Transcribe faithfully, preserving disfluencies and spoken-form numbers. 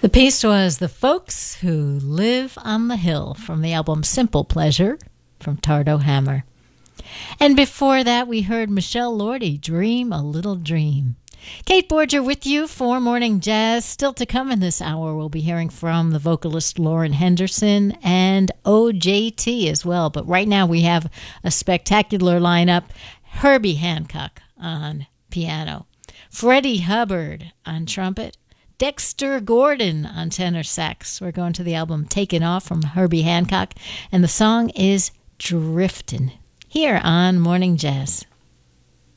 The piece was The Folks Who Live on the Hill from the album Simple Pleasure from Tardo Hammer. And before that, we heard Michelle Lordi, Dream a Little Dream. Kate Borger with you for Morning Jazz. Still to come in this hour, we'll be hearing from the vocalist Lauren Henderson and O J T as well. But right now we have a spectacular lineup. Herbie Hancock on piano, Freddie Hubbard on trumpet, Dexter Gordon on tenor sax. We're going to the album Taken Off from Herbie Hancock, and the song is Driftin', here on Morning Jazz.